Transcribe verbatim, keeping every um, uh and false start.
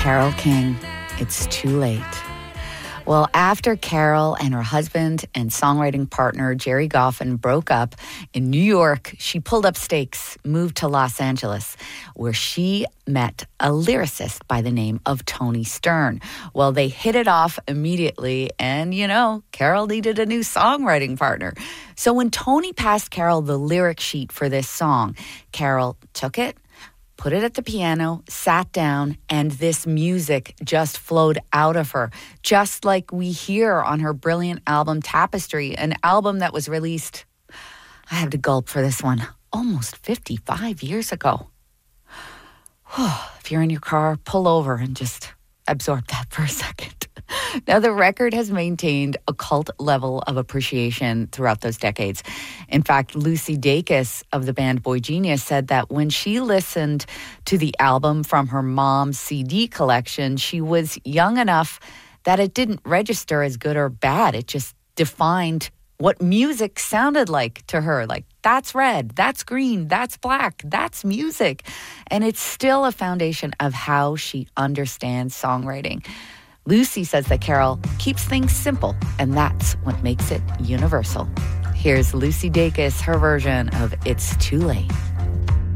Carole King, It's Too Late. Well, after Carole and her husband and songwriting partner Jerry Goffin broke up in New York, she pulled up stakes, moved to Los Angeles, where she met a lyricist by the name of Tony Stern. Well, they hit it off immediately, and, you know, Carole needed a new songwriting partner. So when Tony passed Carole the lyric sheet for this song, Carole took it, put it at the piano, sat down, and this music just flowed out of her, just like we hear on her brilliant album Tapestry, an album that was released, I have to gulp for this one, almost fifty-five years ago. If you're in your car, pull over and just absorb that for a second. Now, the record has maintained a cult level of appreciation throughout those decades. In fact, Lucy Dacus of the band Boy Genius said that when she listened to the album from her mom's C D collection, she was young enough that it didn't register as good or bad. It just defined what music sounded like to her. Like, that's red, that's green, that's black, that's music. And it's still a foundation of how she understands songwriting. Lucy says that Carole keeps things simple, and that's what makes it universal. Here's Lucy Dacus, her version of It's Too Late.